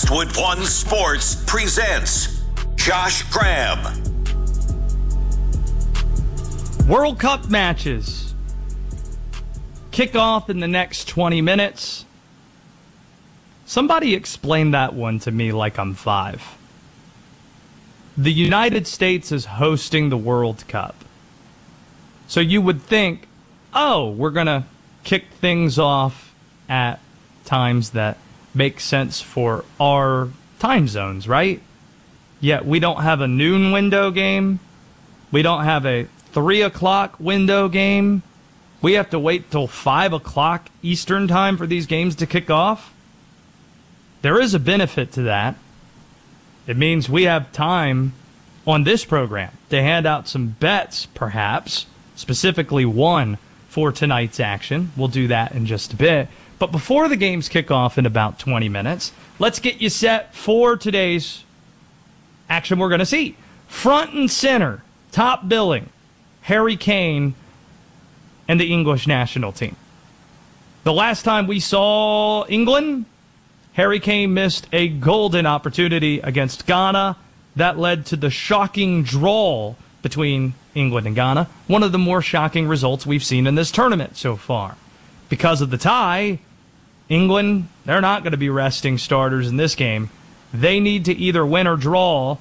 Westwood One Sports presents Josh Graham. World Cup matches kick off in the next 20 minutes. Somebody explain that one to me like I'm 5. The United States is hosting the World Cup. So you would think, oh, we're going to kick things off at times that make sense for our time zones, right? Yet we don't have a noon window game. We don't have a 3 o'clock window game. We have to wait till 5 o'clock Eastern time for these games to kick off. There is a benefit to that. It means we have time on this program to hand out some bets, perhaps, specifically one for tonight's action. We'll do that in just a bit. But before the games kick off in about 20 minutes, let's get you set for today's action we're going to see. Front and center, top billing, Harry Kane and the English national team. The last time we saw England, Harry Kane missed a golden opportunity against Ghana. That led to the shocking draw between England and Ghana, one of the more shocking results we've seen in this tournament so far. Because of the tie, England, they're not going to be resting starters in this game. They need to either win or draw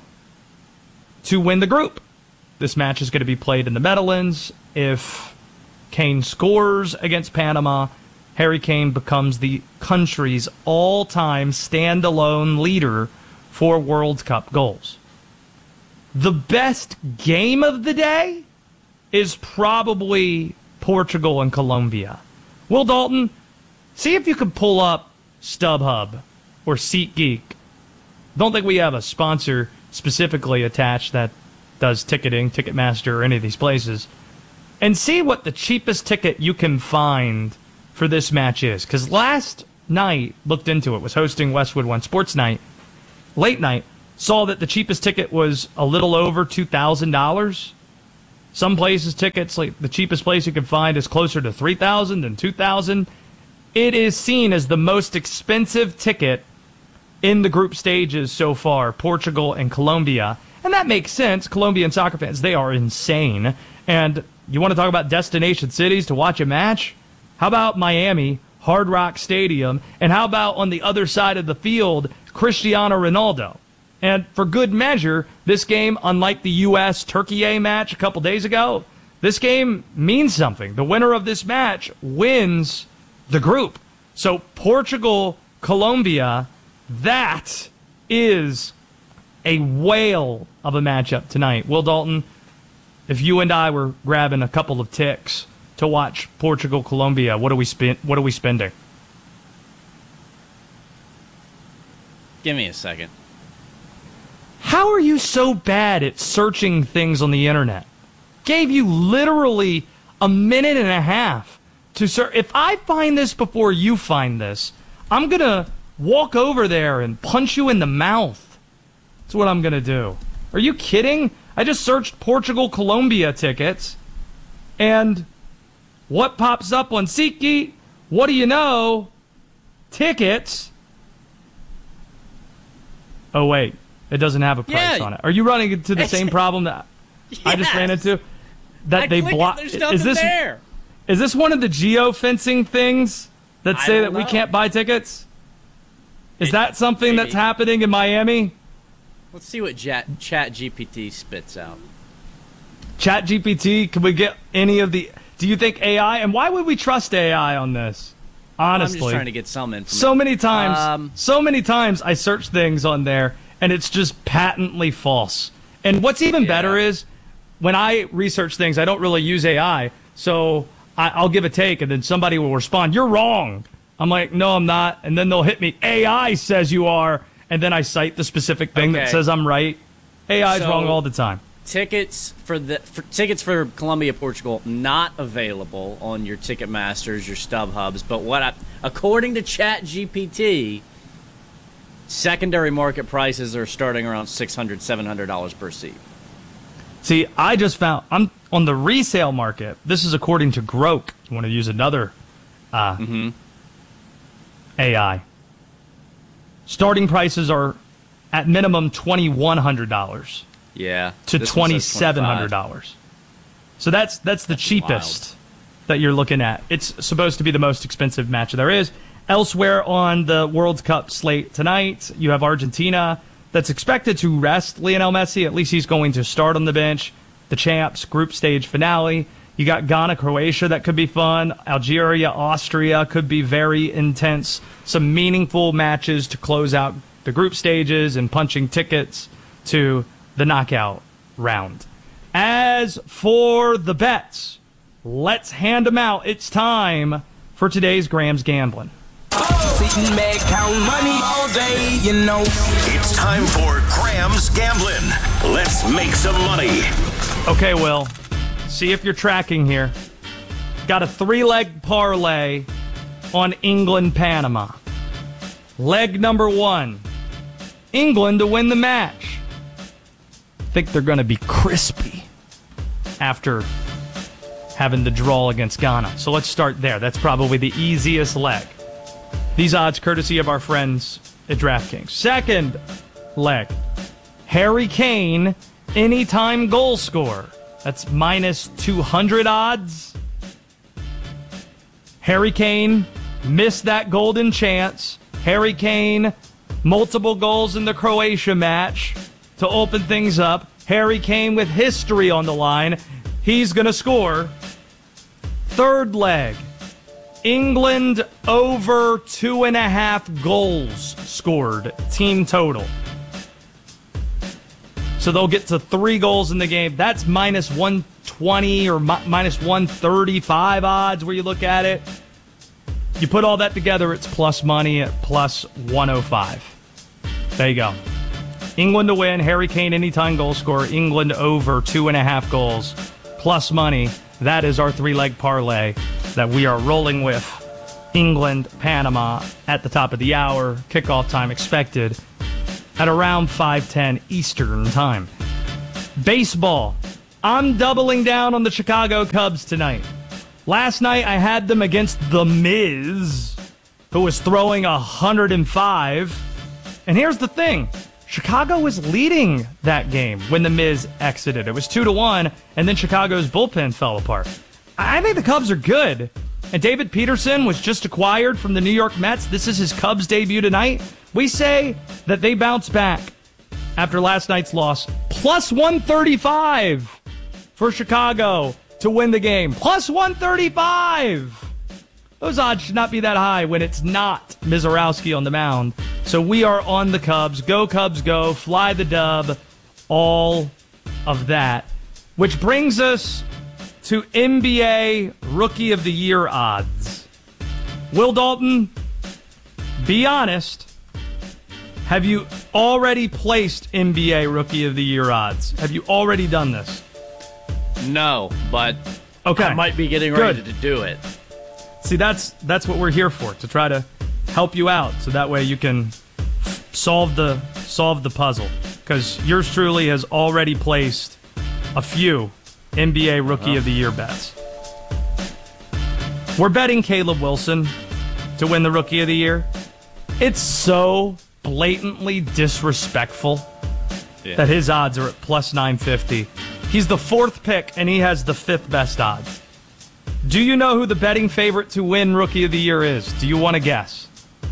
to win the group. This match is going to be played in the Netherlands. If Kane scores against Panama, Harry Kane becomes the country's all-time standalone leader for World Cup goals. The best game of the day is probably Portugal and Colombia. Will Dalton, see if you could pull up StubHub or SeatGeek. Don't think we have a sponsor specifically attached that does ticketing, Ticketmaster, or any of these places. And see what the cheapest ticket you can find for this match is. Because last night, looked into it, was hosting Westwood One Sports Night. Late night, saw that the cheapest ticket was a little over $2,000. Some places tickets, like the cheapest place you can find is closer to $3,000 than $2,000. It is seen as the most expensive ticket in the group stages so far, Portugal and Colombia. And that makes sense. Colombian soccer fans, they are insane. And you want to talk about destination cities to watch a match? How about Miami, Hard Rock Stadium? And how about on the other side of the field, Cristiano Ronaldo? And for good measure, this game, unlike the U.S.-Turkey match a couple days ago, this game means something. The winner of this match wins the group. So Portugal, Colombia, that is a whale of a matchup tonight. Will Dalton, if you and I were grabbing a couple of ticks to watch Portugal, Colombia, what are we spending? Give me a second. How are you so bad at searching things on the internet? Gave you literally a minute and a half to search. If I find this before you find this, I'm going to walk over there and punch you in the mouth. That's what I'm going to do. Are you kidding? I just searched Portugal-Colombia tickets, and what pops up on SeatGeek? What do you know? Tickets. Oh, wait. It doesn't have a price on it. Are you running into the same problem that I just ran into? That they block. There's nothing there. Is this one of the geofencing things that say that we can't buy tickets? Is that something that's happening in Miami? Let's see what ChatGPT spits out. ChatGPT, can we get any of the... Do you think AI... And why would we trust AI on this? Honestly. I'm just trying to get some information. So many times I search things on there, and it's just patently false. And what's even better is, when I research things, I don't really use AI, so I'll give a take, and then somebody will respond, "You're wrong." I'm like, "No, I'm not." And then they'll hit me, "AI says you are." And then I cite the specific thing that says I'm right. AI's wrong all the time. Tickets for Colombia, Portugal, not available on your Ticketmasters, your StubHubs. But according to ChatGPT, secondary market prices are starting around $600, $700 per seat. See, I just found I'm on the resale market. This is according to Grok. You want to use another AI. Starting prices are at minimum $2,100 Yeah. to $2,700. So that's the cheapest that you're looking at. It's supposed to be the most expensive match there is. Elsewhere on the World Cup slate tonight, you have Argentina that's expected to rest Lionel Messi. At least he's going to start on the bench. The champs group stage finale. You got Ghana, Croatia, that could be fun. Algeria, Austria could be very intense. Some meaningful matches to close out the group stages and punching tickets to the knockout round. As for the bets, let's hand them out. It's time for today's Graham's Gambling. Sitting back, count money all day, you know. It's time for Graham's Gambling. Let's make some money. Okay, Will, see if you're tracking here. Got a 3-leg parlay on England-Panama. Leg number 1, England to win the match. I think they're going to be crispy after having the draw against Ghana. So let's start there. That's probably the easiest leg. These odds courtesy of our friends at DraftKings. Second leg, Harry Kane, anytime goal scorer. That's minus 200 odds. Harry Kane missed that golden chance. Harry Kane, multiple goals in the Croatia match to open things up. Harry Kane with history on the line. He's going to score. Third leg, England over 2.5 goals scored, team total. So they'll get to 3 goals in the game. That's minus 120 or minus 135 odds where you look at it. You put all that together, it's plus money at plus 105. There you go. England to win, Harry Kane anytime goal scorer, England over 2.5 goals, plus money. That is our 3-leg parlay that we are rolling with. England, Panama at the top of the hour. Kickoff time expected at around 5:10 Eastern time. Baseball. I'm doubling down on the Chicago Cubs tonight. Last night I had them against The Miz, who was throwing 105. And here's the thing. Chicago was leading that game when The Miz exited. It was 2-1, and then Chicago's bullpen fell apart. I think the Cubs are good. And David Peterson was just acquired from the New York Mets. This is his Cubs debut tonight. We say that they bounce back after last night's loss. Plus 135 for Chicago to win the game. Plus 135. Those odds should not be that high when it's not Mizorowski on the mound. So we are on the Cubs. Go Cubs go. Fly the dub. All of that. Which brings us to NBA Rookie of the Year odds. Will Dalton, be honest. Have you already placed NBA Rookie of the Year odds? Have you already done this? No, but okay. I might be getting ready to do it. See, that's what we're here for, to try to help you out, so that way you can solve the puzzle. Because yours truly has already placed a few NBA Rookie of the Year bets. We're betting Caleb Wilson to win the Rookie of the Year. It's so blatantly disrespectful that his odds are at plus 950. He's the 4th pick, and he has the 5th best odds. Do you know who the betting favorite to win Rookie of the Year is? Do you want to guess?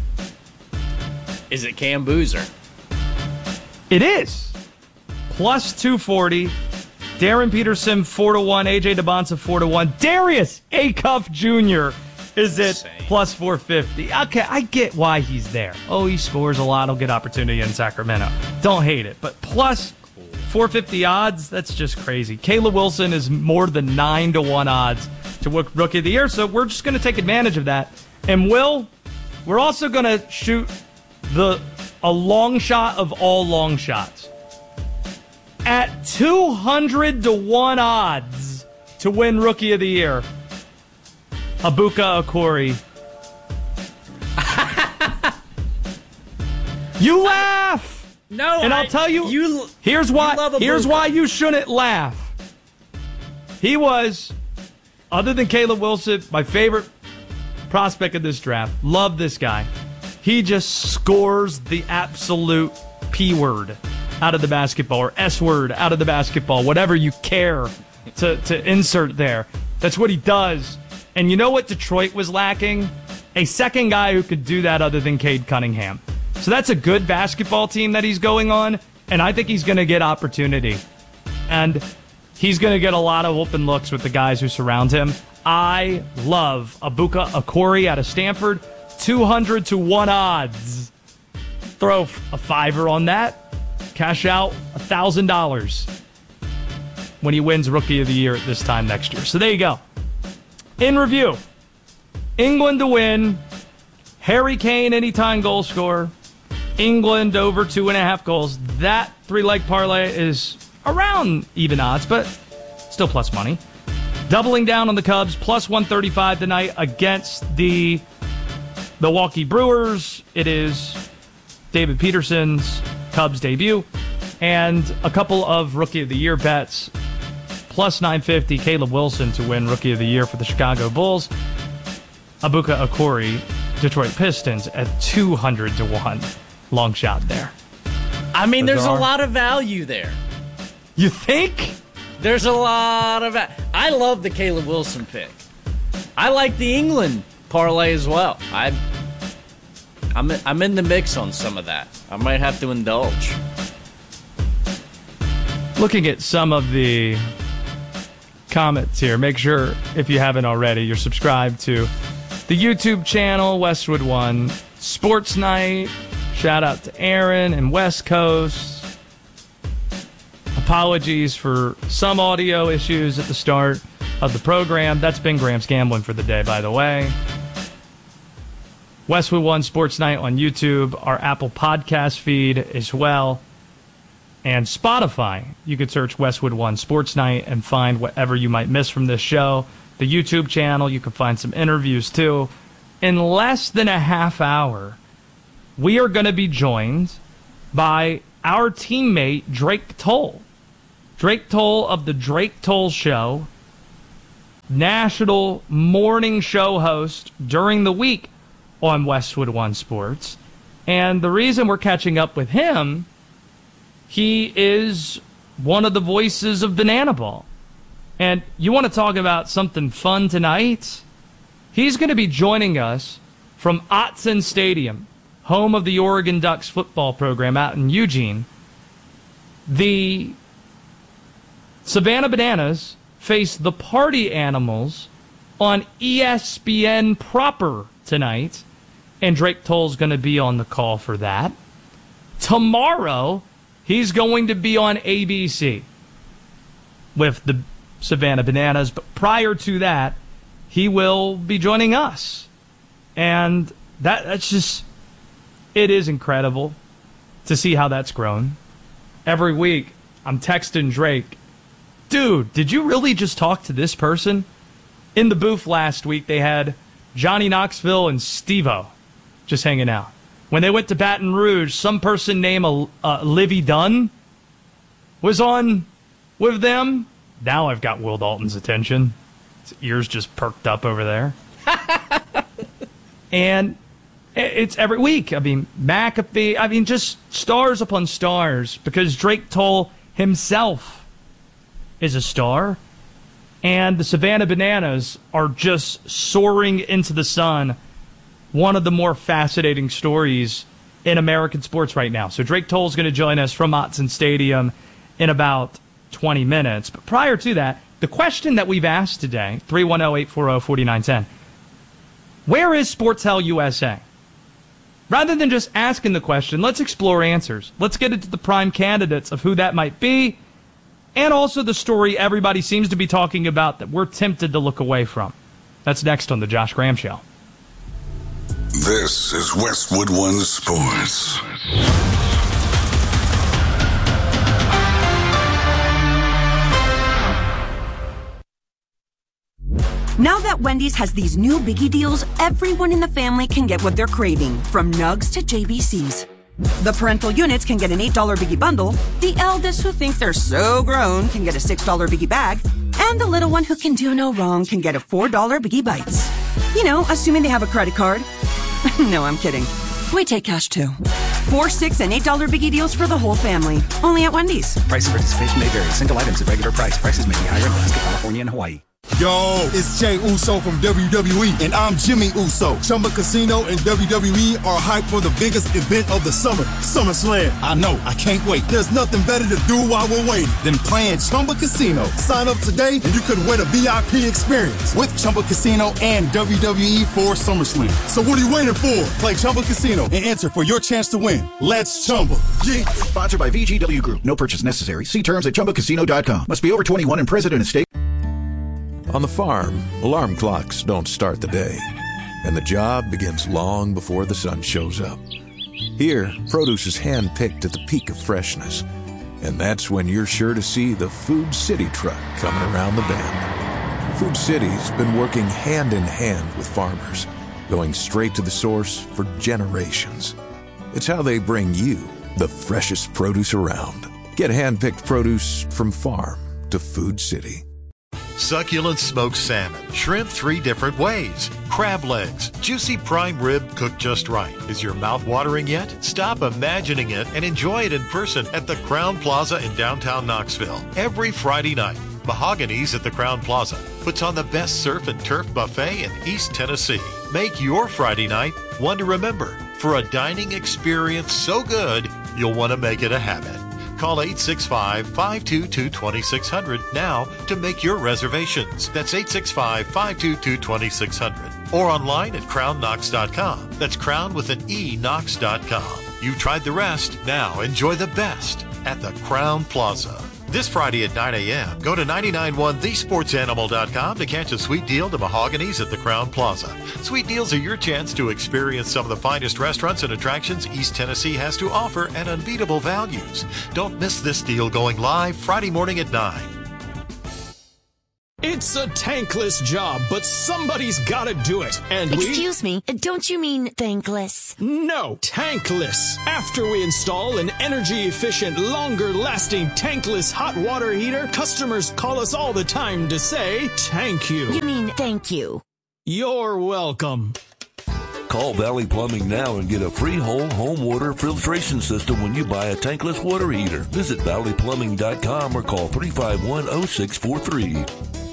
Is it Cam Boozer? It is. Plus 240. Darren Peterson, 4-1. AJ DeBonsa, 4-1. Darius Acuff Jr. is at plus 450. Okay, I get why he's there. Oh, he scores a lot. He'll get opportunity in Sacramento. Don't hate it. But plus 450 odds, that's just crazy. Caleb Wilson is more than 9-1 odds to Rookie of the Year, so we're just going to take advantage of that. And we're also going to shoot a long shot of all long shots. At 200-1 odds to win Rookie of the Year, Ibuka Okori. You laugh! No, and I'll tell you, here's why you shouldn't laugh. He was, other than Caleb Wilson, my favorite prospect of this draft. Love this guy. He just scores the absolute P word out of the basketball, or S word out of the basketball, whatever you care to insert there. That's what he does. And you know what Detroit was lacking? A second guy who could do that other than Cade Cunningham. So that's a good basketball team that he's going on, and I think he's going to get opportunity. And he's going to get a lot of open looks with the guys who surround him. I love Abuka Okori out of Stanford. 200-1 odds. Throw a $5 on that. Cash out $1,000 when he wins Rookie of the Year at this time next year. So there you go. In review, England to win. Harry Kane anytime goal scorer. England over 2.5 goals. That 3-leg parlay is around even odds, but still plus money. Doubling down on the Cubs, plus 135 tonight against the Milwaukee Brewers. It is David Peterson's Cubs debut. And a couple of Rookie of the Year bets. Plus 950, Caleb Wilson to win Rookie of the Year for the Chicago Bulls. Abuka Okori, Detroit Pistons at 200-1. Long shot there. I mean, there's a lot of value there. You think? There's a lot of value. I love the Caleb Wilson pick. I like the England parlay as well. I'm in the mix on some of that. I might have to indulge. Looking at some of the comments here, make sure, if you haven't already, you're subscribed to the YouTube channel, Westwood One Sports Night. Shout out to Aaron and West Coast. Apologies for some audio issues at the start of the program. That's been Graham's Gambling for the day, by the way. Westwood One Sports Night on YouTube, our Apple Podcast feed as well, and Spotify. You could search Westwood One Sports Night and find whatever you might miss from this show. The YouTube channel, you can find some interviews too. In less than a half hour, we are going to be joined by our teammate, Drake Toll. Drake Toll of the Drake Toll Show, national morning show host during the week on Westwood One Sports. And the reason we're catching up with him, he is one of the voices of Banana Ball. And you want to talk about something fun tonight? He's going to be joining us from Autzen Stadium, home of the Oregon Ducks football program out in Eugene. The Savannah Bananas face the Party Animals on ESPN proper tonight, and Drake Toll's going to be on the call for that. Tomorrow, he's going to be on ABC with the Savannah Bananas, but prior to that, he will be joining us. And that's just, it is incredible to see how that's grown. Every week, I'm texting Drake, dude, did you really just talk to this person? In the booth last week, they had Johnny Knoxville and Steve-O just hanging out. When they went to Baton Rouge, some person named Livy Dunn was on with them. Now I've got Will Dalton's attention. His ears just perked up over there. And it's every week. I mean, McAfee, I mean, just stars upon stars, because Drake Toll himself is a star. And the Savannah Bananas are just soaring into the sun. One of the more fascinating stories in American sports right now. So Drake Toll is going to join us from Autzen Stadium in about 20 minutes. But prior to that, the question that we've asked today, 310-840-4910, where is Sports Hell USA? Rather than just asking the question, let's explore answers. Let's get into the prime candidates of who that might be, and also the story everybody seems to be talking about that we're tempted to look away from. That's next on The Josh Graham Show. This is Westwood One Sports. Now that Wendy's has these new biggie deals, everyone in the family can get what they're craving, from nugs to JBCs. The parental units can get an $8 biggie bundle, the eldest who think they're so grown can get a $6 biggie bag, and the little one who can do no wrong can get a $4 biggie bites. You know, assuming they have a credit card. No, I'm kidding. We take cash too. 4, 6, and $8 biggie deals for the whole family. Only at Wendy's. Price of participation may vary. Single items at regular price. Prices may be higher in Alaska, California, and Hawaii. Yo, it's Jey Uso from WWE, and I'm Jimmy Uso. Chumba Casino and WWE are hyped for the biggest event of the summer, SummerSlam. I know, I can't wait. There's nothing better to do while we're waiting than playing Chumba Casino. Sign up today, and you could win a VIP experience with Chumba Casino and WWE for SummerSlam. So what are you waiting for? Play Chumba Casino and enter for your chance to win. Let's Chumba. Yeah. Sponsored by VGW Group. No purchase necessary. See terms at ChumbaCasino.com. Must be over 21 and present in a state. On the farm, alarm clocks don't start the day, and the job begins long before the sun shows up. Here, produce is hand-picked at the peak of freshness, and that's when you're sure to see the Food City truck coming around the bend. Food City's been working hand-in-hand with farmers, going straight to the source for generations. It's how they bring you the freshest produce around. Get hand-picked produce from farm to Food City. Succulent smoked salmon, shrimp 3 different ways, crab legs, juicy prime rib cooked just right. Is your mouth watering yet? Stop imagining it and enjoy it in person at the Crown Plaza in downtown Knoxville. Every Friday night, Mahogany's at the Crown Plaza puts on the best surf and turf buffet in East Tennessee. Make your Friday night one to remember for a dining experience so good you'll want to make it a habit. Call 865-522-2600 now to make your reservations. That's 865-522-2600. Or online at crownknox.com. That's crown with an E, knox.com. You've tried the rest. Now enjoy the best at the Crown Plaza. This Friday at 9 a.m., go to 991thesportsanimal.com to catch a sweet deal to Mahogany's at the Crown Plaza. Sweet deals are your chance to experience some of the finest restaurants and attractions East Tennessee has to offer at unbeatable values. Don't miss this deal going live Friday morning at 9. It's a tankless job, but somebody's gotta do it. And Excuse me, don't you mean thankless? No, tankless. After we install an energy-efficient, longer-lasting tankless hot water heater, customers call us all the time to say, thank you. You mean thank you. You're welcome. Call Valley Plumbing now and get a free whole home water filtration system when you buy a tankless water heater. Visit valleyplumbing.com or call 351-0643.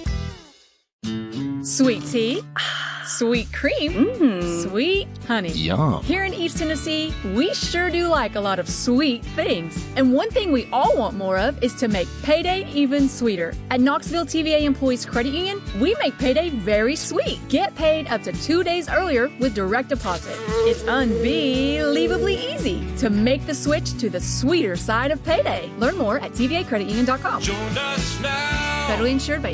Sweet tea, sweet cream, sweet honey. Yum. Here in East Tennessee, we sure do like a lot of sweet things. And one thing we all want more of is to make payday even sweeter. At Knoxville TVA Employees Credit Union, we make payday very sweet. Get paid up to 2 days earlier with direct deposit. It's unbelievably easy to make the switch to the sweeter side of payday. Learn more at tvacreditunion.com. Join us now. Federally insured by